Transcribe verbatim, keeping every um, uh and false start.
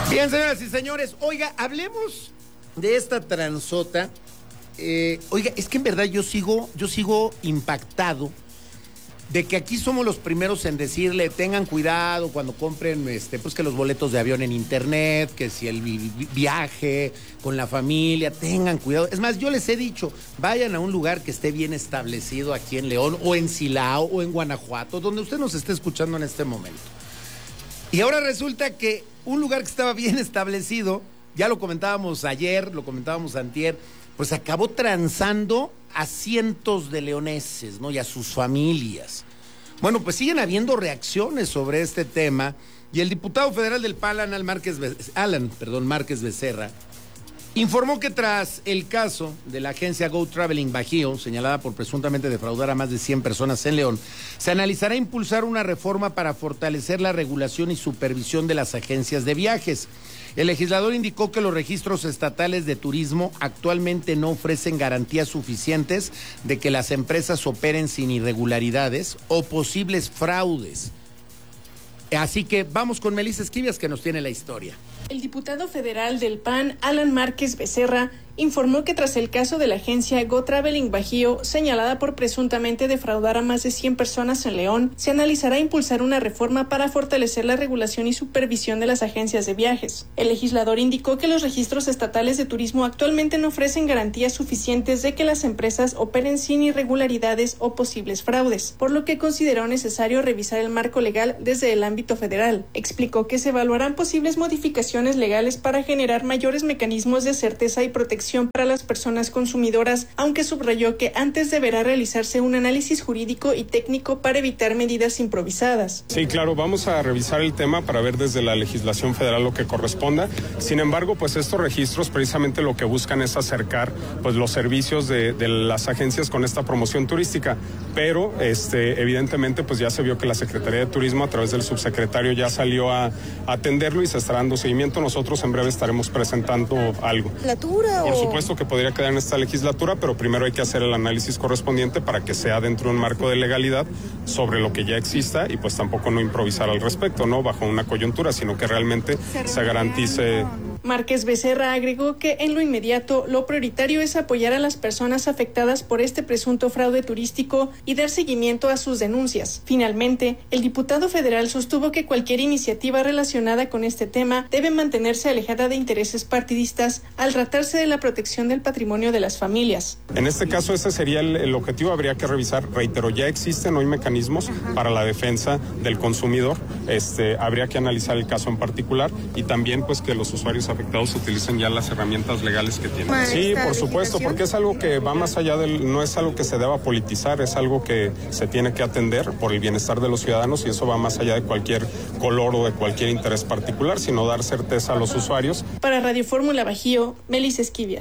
Bien, señoras y señores, oiga, hablemos de esta transota. Eh, oiga, es que en verdad yo sigo, yo sigo impactado de que aquí somos los primeros en decirle, tengan cuidado cuando compren, este, pues que los boletos de avión en internet, que si el vi viaje con la familia, tengan cuidado. Es más, yo les he dicho, vayan a un lugar que esté bien establecido aquí en León, o en Silao, o en Guanajuato, donde usted nos esté escuchando en este momento. Y ahora resulta que un lugar que estaba bien establecido, ya lo comentábamos ayer, lo comentábamos antier, pues acabó transando a cientos de leoneses, ¿no? Y a sus familias. Bueno, pues siguen habiendo reacciones sobre este tema, y el diputado federal del P A N, Alan Márquez, Alan, perdón, Márquez Becerra, informó que tras el caso de la agencia Go Traveling Bajío, señalada por presuntamente defraudar a más de cien personas en León, se analizará impulsar una reforma para fortalecer la regulación y supervisión de las agencias de viajes. El legislador indicó que los registros estatales de turismo actualmente no ofrecen garantías suficientes de que las empresas operen sin irregularidades o posibles fraudes. Así que vamos con Melissa Esquivias, que nos tiene la historia. El diputado federal del P A N, Alan Márquez Becerra, informó que tras el caso de la agencia Go Traveling Bajío, señalada por presuntamente defraudar a más de cien personas en León, se analizará impulsar una reforma para fortalecer la regulación y supervisión de las agencias de viajes. El legislador indicó que los registros estatales de turismo actualmente no ofrecen garantías suficientes de que las empresas operen sin irregularidades o posibles fraudes, por lo que consideró necesario revisar el marco legal desde el ámbito federal. Explicó que se evaluarán posibles modificaciones legales para generar mayores mecanismos de certeza y protección para las personas consumidoras, aunque subrayó que antes deberá realizarse un análisis jurídico y técnico para evitar medidas improvisadas. Sí, claro, vamos a revisar el tema para ver desde la legislación federal lo que corresponda. Sin embargo, pues estos registros precisamente lo que buscan es acercar pues los servicios de, de las agencias con esta promoción turística, pero este evidentemente pues ya se vio que la Secretaría de Turismo a través del subsecretario ya salió a, a atenderlo y se estará dando seguimiento. Nosotros en breve estaremos presentando algo. Por supuesto que podría quedar en esta legislatura, pero primero hay que hacer el análisis correspondiente para que sea dentro de un marco de legalidad sobre lo que ya exista y pues tampoco no improvisar al respecto, no bajo una coyuntura, sino que realmente se garantice. Márquez Becerra agregó que en lo inmediato lo prioritario es apoyar a las personas afectadas por este presunto fraude turístico y dar seguimiento a sus denuncias. Finalmente, el diputado federal sostuvo que cualquier iniciativa relacionada con este tema debe mantenerse alejada de intereses partidistas al tratarse de la protección del patrimonio de las familias. En este caso ese sería el, el objetivo, habría que revisar, reitero, ya existen hoy mecanismos para la defensa del consumidor, este, habría que analizar el caso en particular y también pues que los usuarios afectados utilicen ya las herramientas legales que tienen. Sí, por supuesto, porque es algo que va más allá del, no es algo que se deba politizar, es algo que se tiene que atender por el bienestar de los ciudadanos y eso va más allá de cualquier color o de cualquier interés particular, sino dar certeza a los usuarios. Para Radio Fórmula Bajío, Melissa Esquivias.